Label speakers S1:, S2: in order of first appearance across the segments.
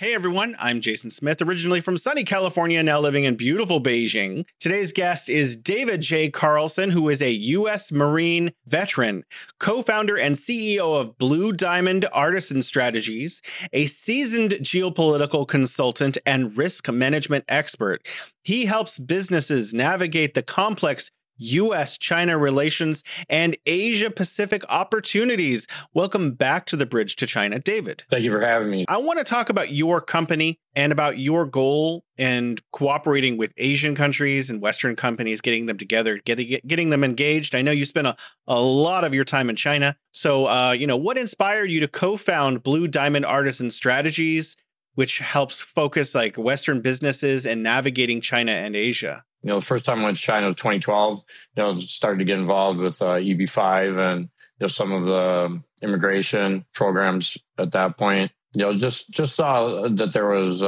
S1: Hey everyone, I'm Jason Smith, originally from sunny California, now living in beautiful Beijing. Today's guest is David J. Carlson, who is a U.S. Marine veteran, co-founder and CEO of Blue Diamond Artisan Strategies, a seasoned geopolitical consultant and risk management expert. He helps businesses navigate the complex U.S.-China relations and Asia-Pacific opportunities. Welcome back to the Bridge to China, David.
S2: Thank you for having me.
S1: I want to talk about your company and about your goal and cooperating with Asian countries and Western companies, getting them together, getting them engaged. I know you spent a lot of your time in China. So, what inspired you to co-found Blue Diamond Artisan Strategies, which helps focus like Western businesses and navigating China and Asia?
S2: The first time I went to China was 2012, started to get involved with EB-5 and some of the immigration programs at that point. Just saw that there was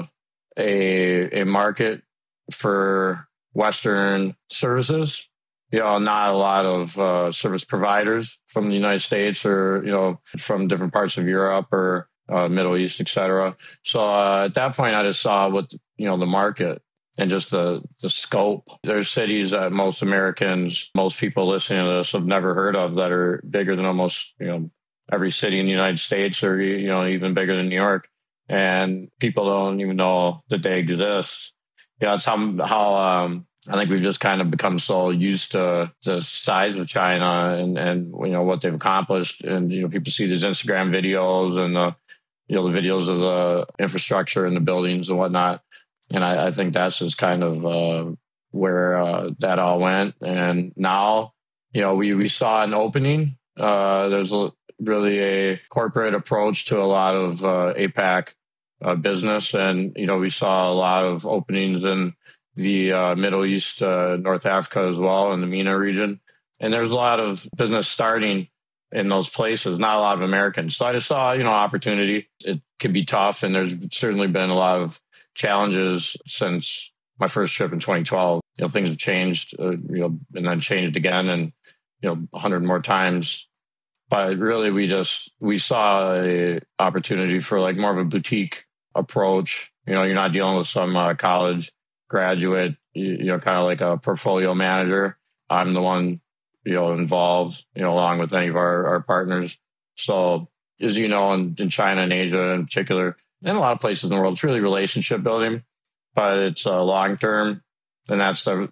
S2: a market for Western services. Not a lot of service providers from the United States or, from different parts of Europe or Middle East, et cetera. So at that point, I just saw what, the market and just the scope. There's cities that most Americans, most people listening to this have never heard of that are bigger than almost, every city in the United States or, even bigger than New York. And people don't even know that they exist. It's how I think we've just kind of become so used to the size of China and what they've accomplished. And, people see these Instagram videos and the videos of the infrastructure and the buildings and whatnot. And I think that's just kind of where that all went. And now, we saw an opening. There's really a corporate approach to a lot of APAC business. And, we saw a lot of openings in the Middle East, North Africa as well, in the MENA region. And there's a lot of business starting in those places, not a lot of Americans. So I just saw, opportunity. It could be tough. And there's certainly been a lot of challenges since my first trip in 2012. Things have changed, and then changed again and, 100 more times. But really, we saw a opportunity for like more of a boutique approach. You're not dealing with some college graduate, kind of like a portfolio manager. I'm the one, involved, along with any of our partners. So as you know, in China and Asia in particular, and a lot of places in the world, it's really relationship building, but it's long term, and that's the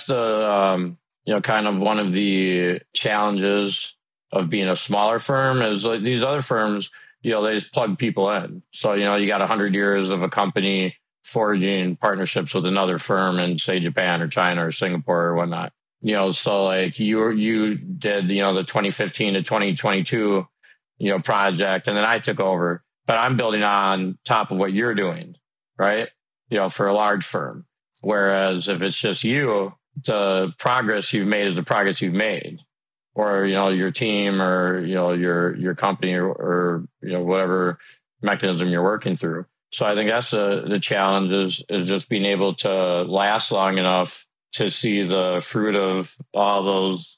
S2: kind of one of the challenges of being a smaller firm is like these other firms, they just plug people in. So you got 100 years of a company forging partnerships with another firm in say Japan or China or Singapore or whatnot. So like you did the 2015 to 2022 project, and then I took over. But I'm building on top of what you're doing, right? For a large firm. Whereas if it's just you, the progress you've made is the progress you've made, or your team, or your company, or whatever mechanism you're working through. So I think that's the challenge is just being able to last long enough to see the fruit of all those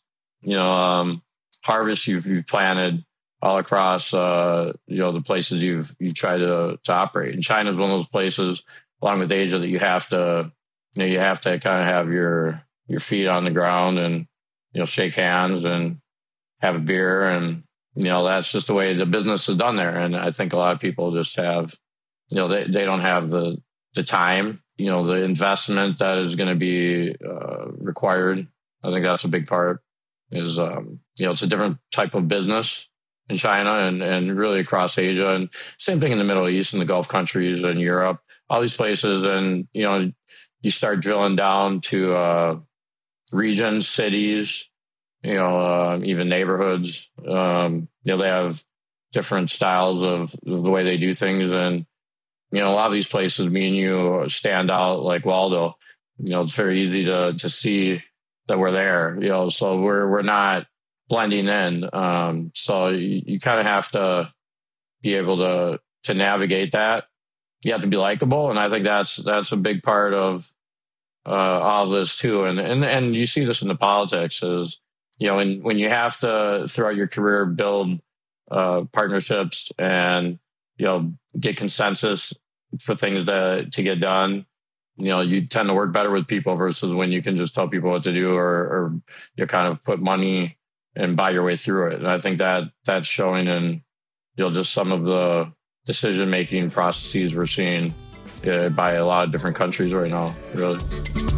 S2: harvests you've planted all across, the places you've tried to operate. And China is one of those places, along with Asia, that you have to kind of have your feet on the ground and, shake hands and have a beer. And, that's just the way the business is done there. And I think a lot of people just have, they don't have the time, the investment that is going to be required. I think that's a big part is, it's a different type of business in China and really across Asia, and same thing in the Middle East and the Gulf countries and Europe, all these places. And, you start drilling down to regions, cities, even neighborhoods. They have different styles of the way they do things. And, a lot of these places, me and you stand out like Waldo. It's very easy to see that we're there, so we're not blending in. So you kind of have to be able to navigate that. You have to be likable. And I think that's a big part of all of this too. And you see this in the politics is, when you have to throughout your career build partnerships and, get consensus for things to get done. You tend to work better with people versus when you can just tell people what to do, or you kind of put money and buy your way through it. And I think that's showing in, just some of the decision-making processes we're seeing by a lot of different countries right now, really.